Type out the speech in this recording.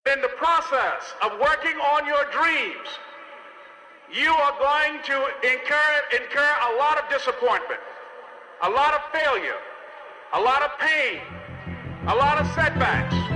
In the process of working on your dreams, you are going to incur a lot of disappointment, a lot of failure, a lot of pain, a lot of setbacks.